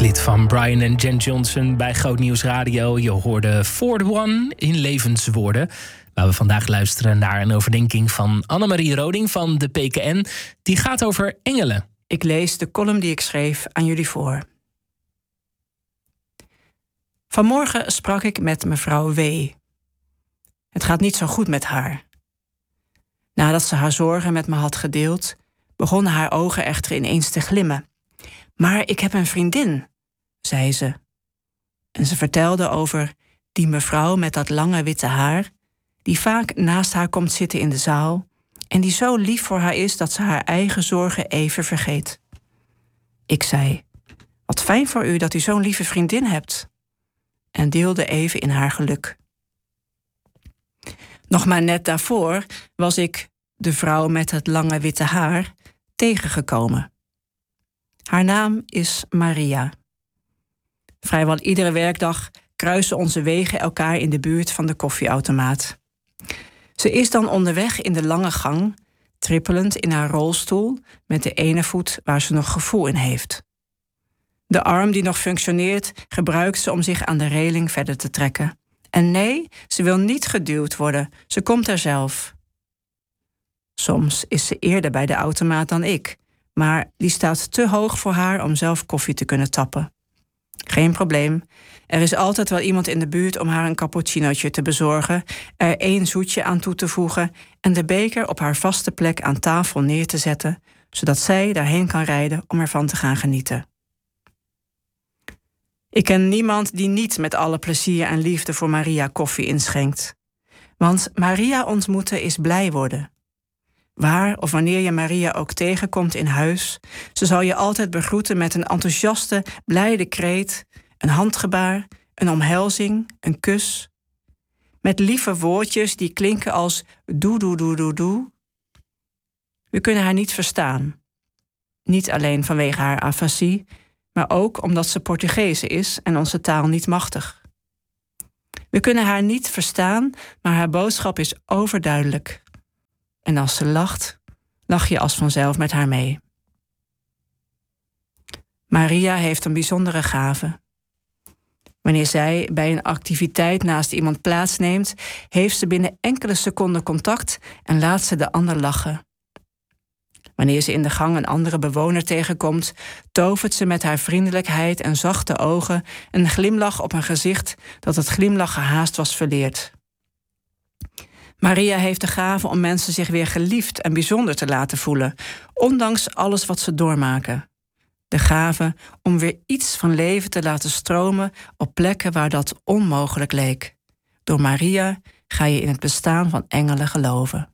Lied van Brian en Jen Johnson bij Groot Nieuws Radio. Je hoorde For the One in levenswoorden. Waar we vandaag luisteren naar een overdenking van Annemarie Roding van de PKN. Die gaat over engelen. Ik lees de column die ik schreef aan jullie voor. Vanmorgen sprak ik met mevrouw W. Het gaat niet zo goed met haar. Nadat ze haar zorgen met me had gedeeld, begonnen haar ogen echter ineens te glimmen. Maar ik heb een vriendin, zei ze. En ze vertelde over die mevrouw met dat lange witte haar, die vaak naast haar komt zitten in de zaal en die zo lief voor haar is dat ze haar eigen zorgen even vergeet. Ik zei, wat fijn voor u dat u zo'n lieve vriendin hebt. En deelde even in haar geluk. Nog maar net daarvoor was ik de vrouw met het lange witte haar tegengekomen. Haar naam is Maria. Vrijwel iedere werkdag kruisen onze wegen elkaar in de buurt van de koffieautomaat. Ze is dan onderweg in de lange gang, trippelend in haar rolstoel met de ene voet waar ze nog gevoel in heeft. De arm die nog functioneert gebruikt ze om zich aan de reling verder te trekken. En nee, ze wil niet geduwd worden, ze komt er zelf. Soms is ze eerder bij de automaat dan ik, maar die staat te hoog voor haar om zelf koffie te kunnen tappen. Geen probleem, er is altijd wel iemand in de buurt om haar een cappuccinootje te bezorgen, er 1 zoetje aan toe te voegen en de beker op haar vaste plek aan tafel neer te zetten, zodat zij daarheen kan rijden om ervan te gaan genieten. Ik ken niemand die niet met alle plezier en liefde voor Maria koffie inschenkt. Want Maria ontmoeten is blij worden. Waar of wanneer je Maria ook tegenkomt in huis, ze zal je altijd begroeten met een enthousiaste, blijde kreet, een handgebaar, een omhelzing, een kus. Met lieve woordjes die klinken als doe, doe, doe, doe, doe. We kunnen haar niet verstaan. Niet alleen vanwege haar afasie, maar ook omdat ze Portugese is en onze taal niet machtig. We kunnen haar niet verstaan, maar haar boodschap is overduidelijk. En als ze lacht, lach je als vanzelf met haar mee. Maria heeft een bijzondere gave. Wanneer zij bij een activiteit naast iemand plaatsneemt, heeft ze binnen enkele seconden contact en laat ze de ander lachen. Wanneer ze in de gang een andere bewoner tegenkomt, tovert ze met haar vriendelijkheid en zachte ogen een glimlach op een gezicht dat het glimlachen haast was verleerd. Maria heeft de gave om mensen zich weer geliefd en bijzonder te laten voelen, ondanks alles wat ze doormaken. De gave om weer iets van leven te laten stromen op plekken waar dat onmogelijk leek. Door Maria ga je in het bestaan van engelen geloven.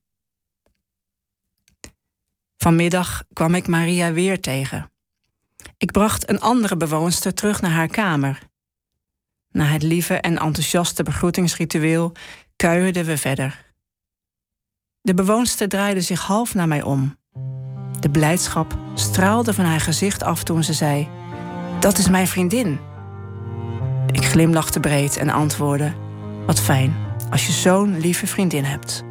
Vanmiddag kwam ik Maria weer tegen. Ik bracht een andere bewoonster terug naar haar kamer. Na het lieve en enthousiaste begroetingsritueel kuierden we verder. De bewoonster draaide zich half naar mij om. De blijdschap straalde van haar gezicht af toen ze zei: dat is mijn vriendin. Ik glimlachte breed en antwoordde: wat fijn als je zo'n lieve vriendin hebt.